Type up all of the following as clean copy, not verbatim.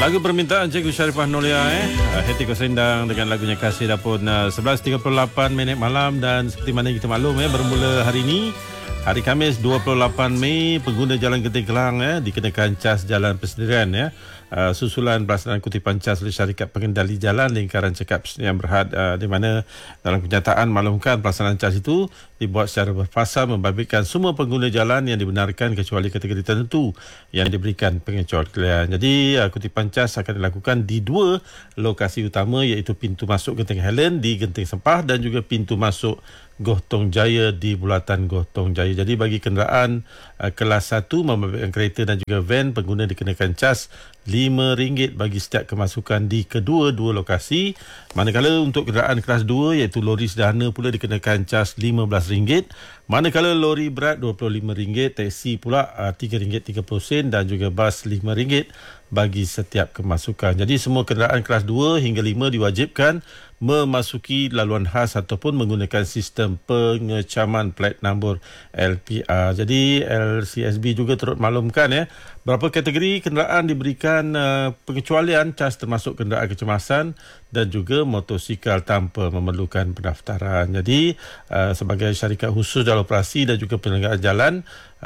Lagu permintaan Cikgu Sharifah Nolia Heti Kosendang dengan lagunya Kasih dah pun 11.38 minit malam. Dan seperti mana kita maklum bermula hari ini, hari Khamis 28 Mei, pengguna Jalan Genting Kelang dikenakan cas jalan persendirian susulan pelaksanaan kutipan cas oleh Syarikat Pengendali Jalan Lingkaran Cekap Persendirian Berhad, di mana dalam kenyataan maklumkan pelaksanaan cas itu dibuat secara berfasa membabitkan semua pengguna jalan yang dibenarkan kecuali kategori tertentu yang diberikan pengecualian. Jadi kutipan cas akan dilakukan di dua lokasi utama, iaitu pintu masuk Genting Highland di Genting Sempah dan juga pintu masuk Gohtong Jaya di Bulatan Gohtong Jaya. Jadi bagi kenderaan kelas 1 membabitkan kereta dan juga van, pengguna dikenakan cas RM5 bagi setiap kemasukan di kedua-dua lokasi. Manakala untuk kenderaan kelas 2 iaitu lori sederhana pula dikenakan cas RM15. Manakala lori berat RM25, teksi pula RM3.30 dan juga bas RM5 bagi setiap kemasukan. Jadi semua kenderaan kelas 2 hingga 5 diwajibkan memasuki laluan khas ataupun menggunakan sistem pengecaman plat nombor LPR. Jadi LCSB juga turut maklumkan berapa kategori kenderaan diberikan pengecualian cas, termasuk kenderaan kecemasan dan juga motosikal tanpa memerlukan pendaftaran. Jadi sebagai syarikat khusus dalam operasi dan juga penyelenggaraan jalan,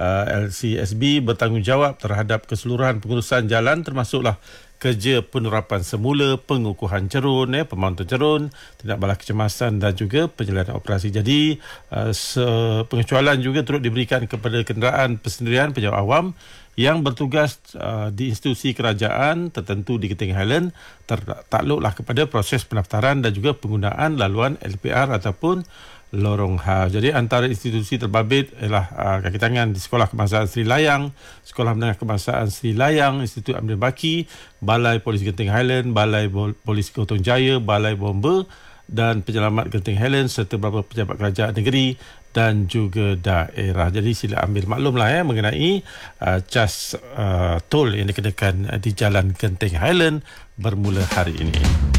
LCSB bertanggungjawab terhadap keseluruhan pengurusan jalan, termasuklah kerja penerapan semula, pengukuhan cerun, pemantauan cerun, tindak balas kecemasan dan juga penyelenggaraan operasi. Jadi pengecualian juga turut diberikan kepada kenderaan persendirian pejabat awam yang bertugas di institusi kerajaan tertentu di Genting Highland, takluklah kepada proses pendaftaran dan juga penggunaan laluan LPR ataupun lorong khas. Jadi antara institusi terbabit ialah kaki tangan di Sekolah Kebangsaan Sri Layang, Sekolah Menengah Kebangsaan Sri Layang, Institut Amir Baki, Balai Polis Genting Highland, Balai Polis Gohtong Jaya, Balai Bomber dan Penyelamat Genting Highland serta beberapa pejabat kerajaan negeri dan juga daerah. Jadi sila ambil maklumlah mengenai cas tol yang dikenakan di Jalan Genting Highland bermula hari ini.